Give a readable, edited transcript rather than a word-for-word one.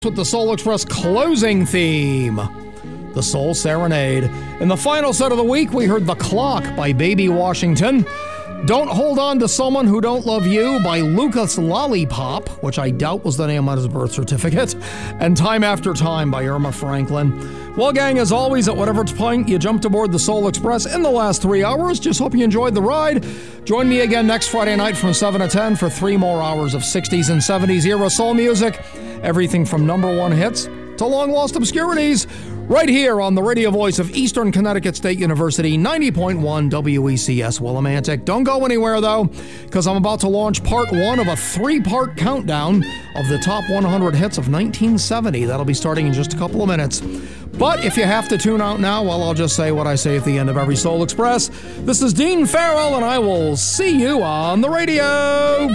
With the Soul Express closing theme, the Soul Serenade. In the final set of the week, we heard The Clock by Baby Washington. Don't Hold On to Someone Who Don't Love You by Lucas Lollipop, which I doubt was the name on his birth certificate. And Time After Time by Irma Franklin. Well, gang, as always, at whatever point you jumped aboard the Soul Express in the last 3 hours, just hope you enjoyed the ride. Join me again next Friday night from 7 to 10 for 3 more hours of 60s and 70s era soul music. Everything from number one hits to long-lost obscurities, right here on the radio voice of Eastern Connecticut State University, 90.1 WECS Willimantic. Don't go anywhere, though, because I'm about to launch part 1 of a 3-part countdown of the top 100 hits of 1970. That'll be starting in just a couple of minutes. But if you have to tune out now, well, I'll just say what I say at the end of every Soul Express. This is Dean Farrell, and I will see you on the radio.